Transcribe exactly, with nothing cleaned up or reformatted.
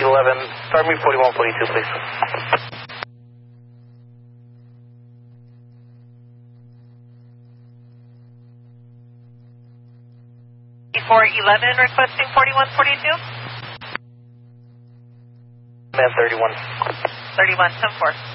eleven, start me forty-one forty-two, please. four eleven requesting forty-one forty-two. Man thirty-one. thirty-one, ten four.